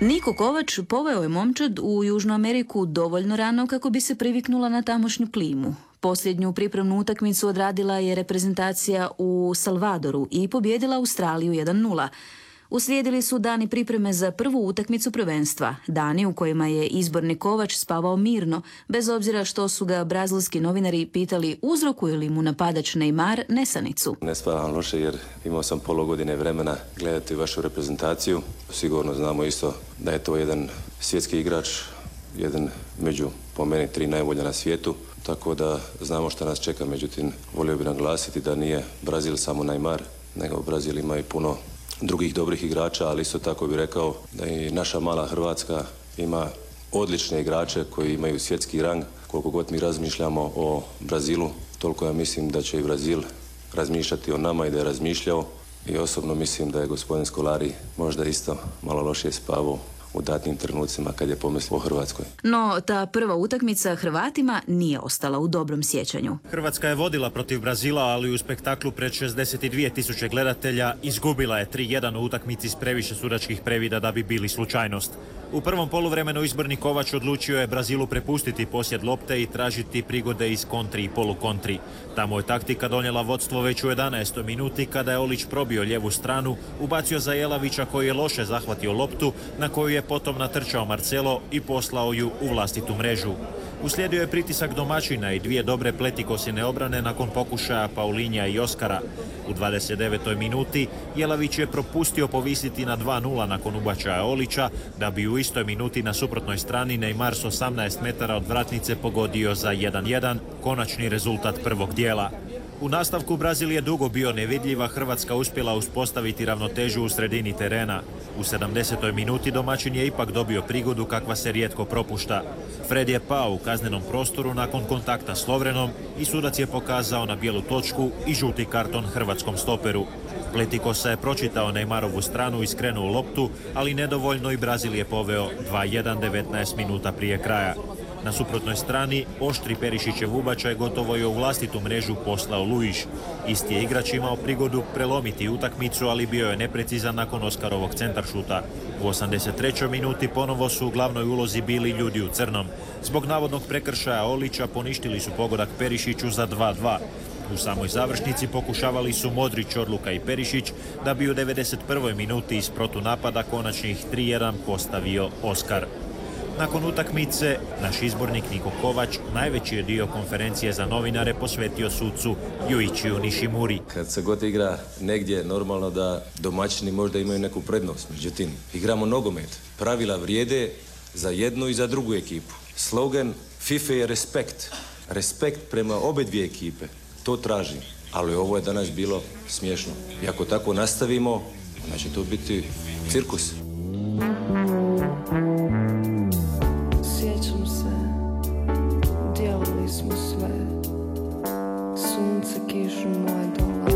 Niko Kovač poveo je momčad u Južnu Ameriku dovoljno rano kako bi se priviknula na tamošnju klimu. Posljednju pripremnu utakmicu odradila je reprezentacija u Salvadoru i pobijedila Australiju 1:0. Uslijedili su dani pripreme za prvu utakmicu prvenstva, dani u kojima je izborni Kovač spavao mirno, bez obzira što su ga brazilski novinari pitali uzrokuje li mu napadač Neymar nesanicu. Ne spavam loše jer imao sam pola godine vremena gledati vašu reprezentaciju. Sigurno znamo isto da je to jedan svjetski igrač, jedan među po meni 3 najbolja na svijetu. Tako da znamo što nas čeka, međutim volio bih naglasiti da nije Brazil samo Neymar, nego Brazil ima i puno drugih dobrih igrača, ali isto tako bih rekao da i naša mala Hrvatska ima odlične igrače koji imaju svjetski rang. Koliko god mi razmišljamo o Brazilu, toliko ja mislim da će i Brazil razmišljati o nama i da je razmišljao. I osobno mislim da je gospodin Scolari možda isto malo lošije spavao u datnim trenucima kad je pomislio o Hrvatskoj. No, ta prva utakmica Hrvatima nije ostala u dobrom sjećanju. Hrvatska je vodila protiv Brazila, ali u spektaklu pred 62.000 gledatelja izgubila je 3:1 u utakmici s previše sudačkih previda da bi bili slučajnost. U prvom poluvremenu izborni Kovač odlučio je Brazilu prepustiti posjed lopte i tražiti prigode iz kontri i polukontri. Tamo je taktika donijela vodstvo već u 11. minuti kada je Olić probio lijevu stranu, ubacio za Jelavića koji je loše zahvatio loptu, na koju je potom natrčao Marcelo i poslao ju u vlastitu mrežu. Uslijedio je pritisak domaćina i 2 dobre pletikosjene obrane nakon pokušaja Paulinja i Oskara. U 29. minuti Jelavić je propustio povisiti na 2:0 nakon ubačaja Olića, da bi u istoj minuti na suprotnoj strani Neymar s 18 metara od vratnice pogodio za 1:1, konačni rezultat prvog dijela. U nastavku Brazil je dugo bio nevidljiv, a Hrvatska uspjela uspostaviti ravnotežu u sredini terena. U 70. minuti domaćin je ipak dobio prigodu kakva se rijetko propušta. Fred je pao u kaznenom prostoru nakon kontakta s Lovrenom i sudac je pokazao na bijelu točku i žuti karton hrvatskom stoperu. Pletikosa je pročitao Neymarovu stranu i skrenuo loptu, ali nedovoljno i Brazil je poveo 2:1 19 minuta prije kraja. Na suprotnoj strani, oštri Perišićev ubačaj gotovo je u vlastitu mrežu poslao Luiš. Isti je igrač imao prigodu prelomiti utakmicu, ali bio je neprecizan nakon Oskarovog centaršuta. U 83. minuti ponovo su u glavnoj ulozi bili ljudi u crnom. Zbog navodnog prekršaja Olića poništili su pogodak Perišiću za 2:2. U samoj završnici pokušavali su Modrić, Orluka i Perišić, da bi u 91. minuti iz protunapada konačnih 3:1 postavio Oskar. Nakon utakmice, naš izbornik Niko Kovač najveći je dio konferencije za novinare posvetio sucu Yuichiju Nishimuri. Kad se god igra negdje, normalno da domaćini možda imaju neku prednost. Međutim, igramo nogomet. Pravila vrijede za jednu i za drugu ekipu. Slogan FIFA je respekt. Respekt prema obe dvije ekipe. To tražim. Ali ovo je danas bilo smiješno. I ako tako nastavimo, onda će to biti cirkus.